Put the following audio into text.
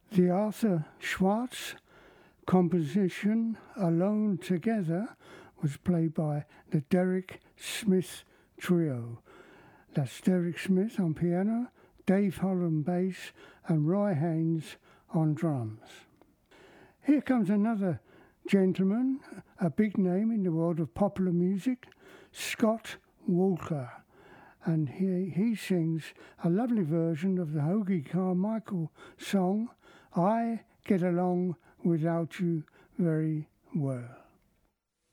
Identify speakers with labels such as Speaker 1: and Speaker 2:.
Speaker 1: The Arthur Schwartz composition Alone Together was played by the Derek Smith Trio. That's Derek Smith on piano, Dave Holland bass, and Roy Haynes on drums. Here comes another gentleman, a big name in the world of popular music, Scott Walker. And he sings a lovely version of the Hoagy Carmichael song, I Get Along Without You Very Well.